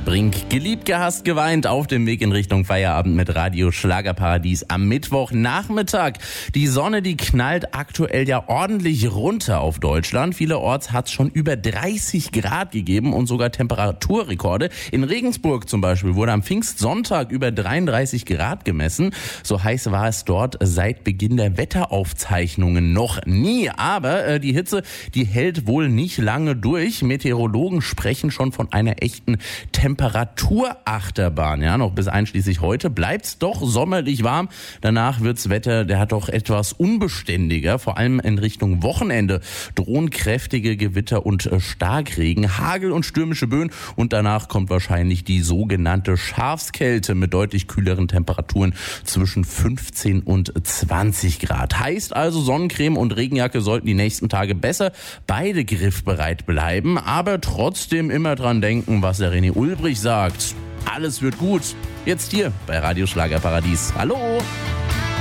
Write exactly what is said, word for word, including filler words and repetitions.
Brink. Geliebt, gehasst, geweint auf dem Weg in Richtung Feierabend mit Radio Schlagerparadies am Mittwochnachmittag. Die Sonne, die knallt aktuell ja ordentlich runter auf Deutschland. Vielerorts hat es schon über dreißig Grad gegeben und sogar Temperaturrekorde. In Regensburg zum Beispiel wurde am Pfingstsonntag über dreiunddreißig Grad gemessen. So heiß war es dort seit Beginn der Wetteraufzeichnungen noch nie. Aber äh, die Hitze, die hält wohl nicht lange durch. Meteorologen sprechen schon von einer echten Temperaturachterbahn. Ja, noch bis einschließlich heute bleibt's doch sommerlich warm. Danach wird's Wetter, der hat doch etwas unbeständiger. Vor allem in Richtung Wochenende drohen kräftige Gewitter und Starkregen, Hagel und stürmische Böen. Und danach kommt wahrscheinlich die sogenannte Schafskälte mit deutlich kühleren Temperaturen zwischen fünfzehn und zwanzig Grad. Heißt also, Sonnencreme und Regenjacke sollten die nächsten Tage besser beide griffbereit bleiben. Aber trotzdem immer dran denken, was der René Ulbrich sagt. Alles wird gut. Jetzt hier bei Radio Schlagerparadies. Hallo!